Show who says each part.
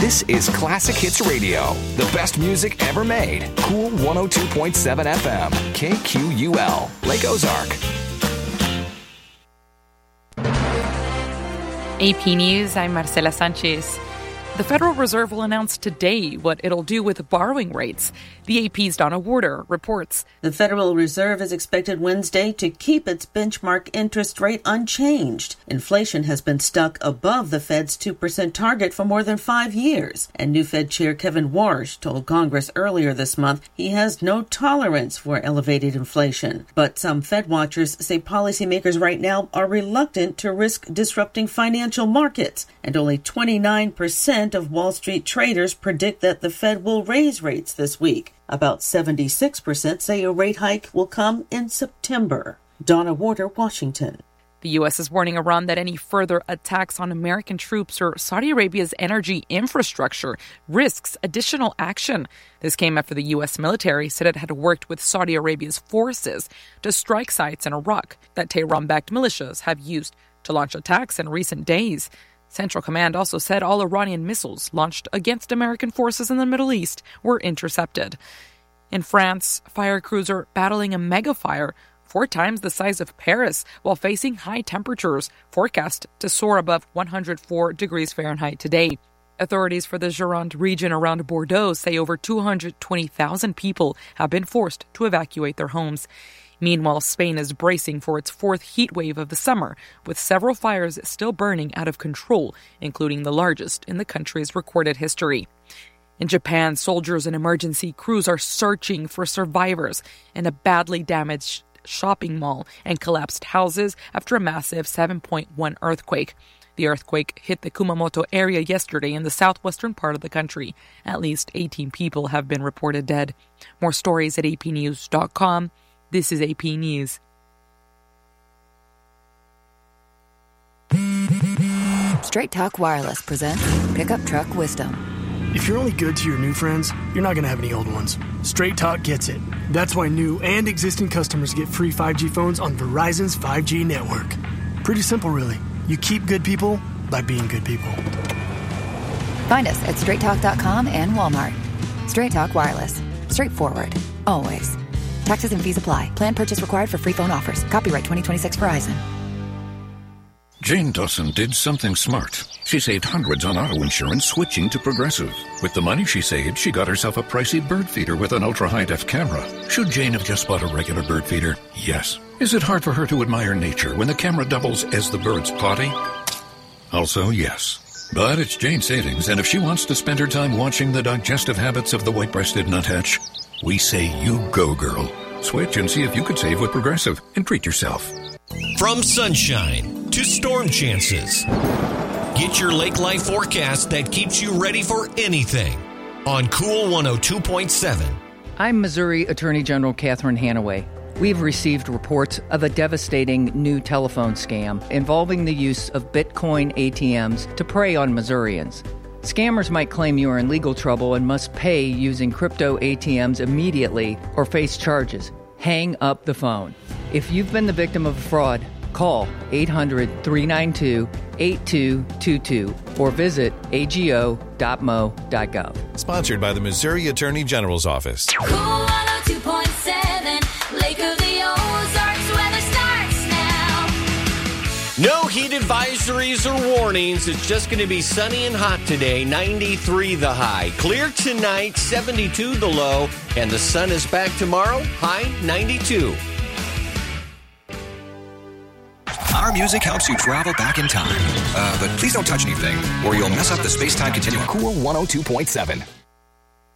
Speaker 1: This is Classic Hits Radio, the best music ever made. Cool 102.7 FM, KQUL, Lake Ozark.
Speaker 2: AP News, I'm Marcela Sanchez. The Federal Reserve will announce today what it'll do with borrowing rates. The AP's Donna Warder reports.
Speaker 3: The Federal Reserve is expected Wednesday to keep its benchmark interest rate unchanged. Inflation has been stuck above the Fed's 2% target for more than 5 years. And new Fed Chair Kevin Warsh told Congress earlier this month he has no tolerance for elevated inflation. But some Fed watchers say policymakers right now are reluctant to risk disrupting financial markets. And only 29% of Wall Street traders predict that the Fed will raise rates this week. About 76% say a rate hike will come in September. Donna Warder, Washington.
Speaker 2: The U.S. is warning Iran that any further attacks on American troops or Saudi Arabia's energy infrastructure risks additional action. This came after the U.S. military said it had worked with Saudi Arabia's forces to strike sites in Iraq that Tehran-backed militias have used to launch attacks in recent days. Central Command also said all Iranian missiles launched against American forces in the Middle East were intercepted. In France, fire crews are battling a mega fire 4 times the size of Paris while facing high temperatures forecast to soar above 104 degrees Fahrenheit today. Authorities for the Gironde region around Bordeaux say over 220,000 people have been forced to evacuate their homes. Meanwhile, Spain is bracing for its 4th heat wave of the summer, with several fires still burning out of control, including the largest in the country's recorded history. In Japan, soldiers and emergency crews are searching for survivors in a badly damaged shopping mall and collapsed houses after a massive 7.1 earthquake. The earthquake hit the Kumamoto area yesterday in the southwestern part of the country. At least 18 people have been reported dead. More stories at apnews.com. This is AP News.
Speaker 4: Straight Talk Wireless presents Pickup Truck Wisdom.
Speaker 5: If you're only good to your new friends, you're not going to have any old ones. Straight Talk gets it. That's why new and existing customers get free 5G phones on Verizon's 5G network. Pretty simple, really. You keep good people by being good people.
Speaker 4: Find us at straighttalk.com and Walmart. Straight Talk Wireless. Straightforward. Always. Taxes and fees apply. Plan purchase required for free phone offers. Copyright 2026 Verizon.
Speaker 6: Jane Dawson did something smart. She saved hundreds on auto insurance switching to Progressive. With the money she saved, she got herself a pricey bird feeder with an ultra-high-def camera. Should Jane have just bought a regular bird feeder? Yes. Is it hard for her to admire nature when the camera doubles as the bird's potty? Also, yes. But it's Jane's savings, and if she wants to spend her time watching the digestive habits of the white-breasted nuthatch, we say you go, girl. Switch and see if you could save with Progressive and treat yourself.
Speaker 7: From sunshine to storm chances, get your lake life forecast that keeps you ready for anything on Cool 102.7.
Speaker 8: I'm Missouri Attorney General Catherine Hanaway. We've received reports of a devastating new telephone scam involving the use of Bitcoin ATMs to prey on Missourians. Scammers might claim you are in legal trouble and must pay using crypto ATMs immediately or face charges. Hang up the phone. If you've been the victim of a fraud, call 800-392-8222 or visit ago.mo.gov.
Speaker 9: Sponsored by the Missouri Attorney General's Office.
Speaker 10: Cool 102.7, Lake of the Ozarks, weather starts now.
Speaker 7: No heat advisories or warnings. It's just going to be sunny and hot today. 93 the high. Clear tonight, 72 the low. And the sun is back tomorrow, high 92.
Speaker 1: Our music helps you travel back in time. But please don't touch anything, or you'll mess up the space-time continuum. Cool 102.7.